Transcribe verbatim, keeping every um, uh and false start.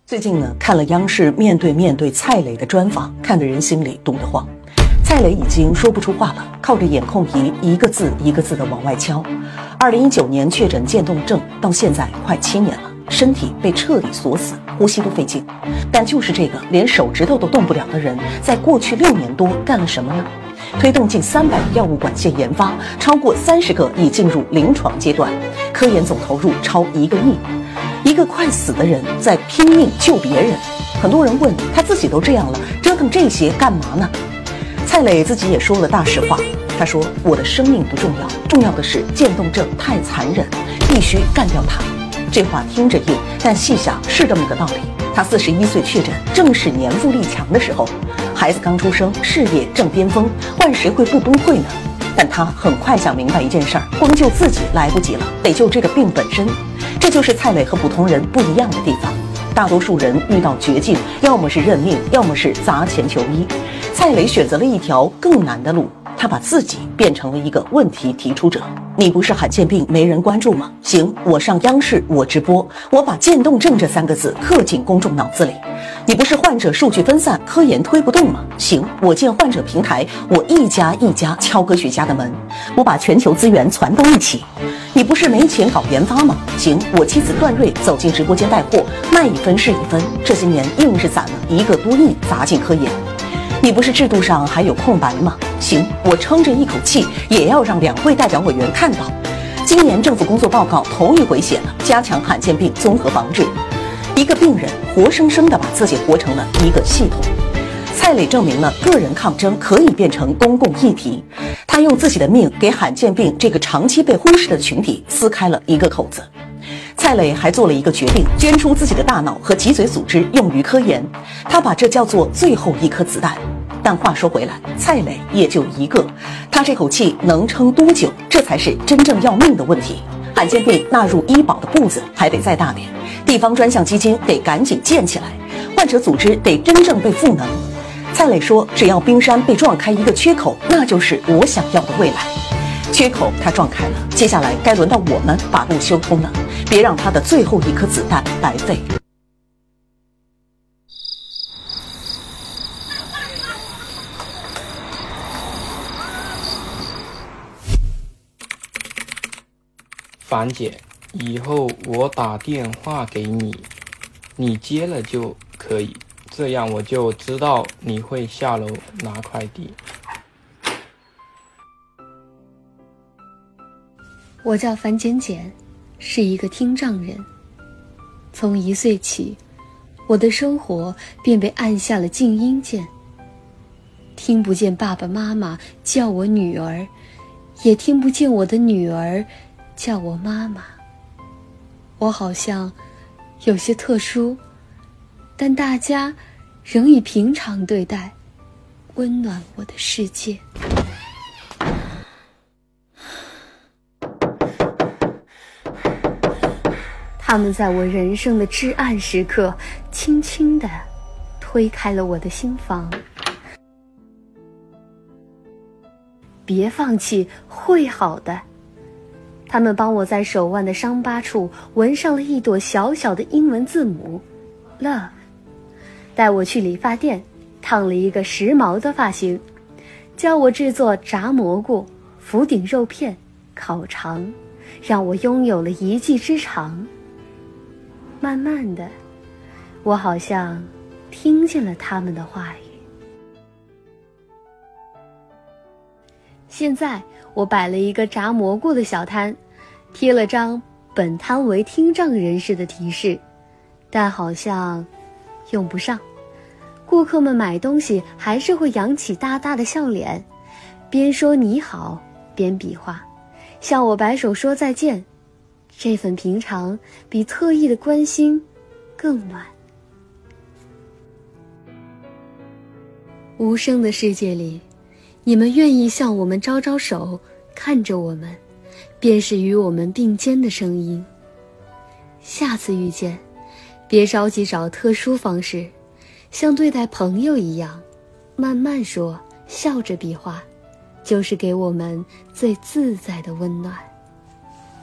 最近呢，看了央视面对面对蔡磊的专访，看得人心里堵得慌。蔡磊已经说不出话了，靠着眼控仪一个字一个字的往外敲。二零一九年确诊渐冻症，到现在快七年了，身体被彻底锁死，呼吸都费劲。但就是这个连手指头都动不了的人，在过去六年多干了什么呢？推动近三百个药物管线研发，超过三十个已进入临床阶段，科研总投入超一个亿。一个快死的人在拼命救别人，很多人问他自己都这样了，折腾这些干嘛呢？蔡磊自己也说了大实话，他说：“我的生命不重要，重要的是渐冻症太残忍，必须干掉它。”这话听着硬，但细想是这么个道理。他四十一岁确诊，正是年富力强的时候，孩子刚出生，事业正巅峰，换谁会不崩溃呢？但他很快想明白一件事儿，光救自己来不及了，得救这个病本身。这就是蔡磊和普通人不一样的地方。大多数人遇到绝境，要么是认命，要么是砸钱求医。蔡磊选择了一条更难的路，他把自己变成了一个问题提出者。你不是罕见病没人关注吗？行，我上央视，我直播，我把渐冻症这三个字刻进公众脑子里。你不是患者数据分散，科研推不动吗？行，我建患者平台，我一家一家敲科学家的门，我把全球资源攒到一起。你不是没钱搞研发吗？行，我妻子段瑞走进直播间带货，卖一分是一分，这些年硬是攒了一个多亿砸进科研。你不是制度上还有空白吗？行，我撑着一口气也要让两会代表委员看到。今年政府工作报告头一回写了加强罕见病综合防治，一个病人活生生地把自己活成了一个系统。蔡磊证明了个人抗争可以变成公共议题，他用自己的命给罕见病这个长期被忽视的群体撕开了一个口子。蔡磊还做了一个决定，捐出自己的大脑和脊髓组织用于科研，他把这叫做最后一颗子弹。但话说回来，蔡磊也就一个，他这口气能撑多久，这才是真正要命的问题。罕见病纳入医保的步子还得再大点，地方专项基金得赶紧建起来，患者组织得真正被赋能。蔡磊说，只要冰山被撞开一个缺口，那就是我想要的未来。缺口他撞开了，接下来该轮到我们把路修通了，别让他的最后一颗子弹白费。 樊姐，以后我打电话给你，你接了就可以，这样我就知道你会下楼拿快递。 我叫樊简简，是一个听障人。从一岁起，我的生活便被按下了静音键，听不见爸爸妈妈叫我女儿，也听不见我的女儿叫我妈妈。我好像有些特殊，但大家仍以平常对待，温暖我的世界。他们在我人生的至暗时刻，轻轻地推开了我的心房。别放弃，会好的。他们帮我在手腕的伤疤处纹上了一朵小小的英文字母 Love， 带我去理发店烫了一个时髦的发型，教我制作炸蘑菇、福鼎肉片、烤肠，让我拥有了一技之长。慢慢的，我好像听见了他们的话语。现在我摆了一个炸蘑菇的小摊，贴了张本摊为听障人士的提示，但好像用不上。顾客们买东西还是会扬起大大的笑脸，边说你好边比划，向我摆手说再见。这份平常比特意的关心更暖。无声的世界里，你们愿意向我们招招手，看着我们，便是与我们并肩的声音。下次遇见，别着急找特殊方式，像对待朋友一样，慢慢说，笑着比划，就是给我们最自在的温暖。